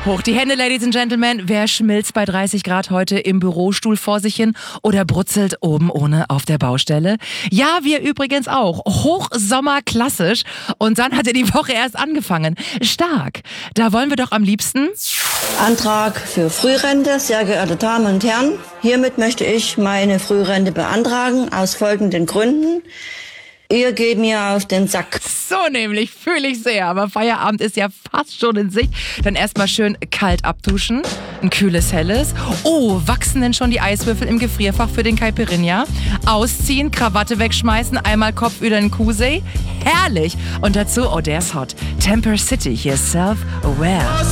Hoch die Hände, Ladies and Gentlemen. Wer schmilzt bei 30 Grad heute im Bürostuhl vor sich hin oder brutzelt oben ohne auf der Baustelle? Ja, wir übrigens auch. Hochsommer klassisch. Und dann hat ja die Woche erst angefangen. Stark. Da wollen wir doch am liebsten... Antrag für Frührente, sehr geehrte Damen und Herren. Hiermit möchte ich meine Frührente beantragen, aus folgenden Gründen. Ihr geht mir auf den Sack. So nämlich, fühle ich sehr. Aber Feierabend ist ja fast schon in Sicht. Dann erstmal schön kalt abduschen. Ein kühles Helles. Oh, wachsen denn schon die Eiswürfel im Gefrierfach für den Caipirinha? Ausziehen, Krawatte wegschmeißen, einmal Kopf über den Kusei. Herrlich. Und dazu, oh, der ist hot. Temper City, hier Self-Aware.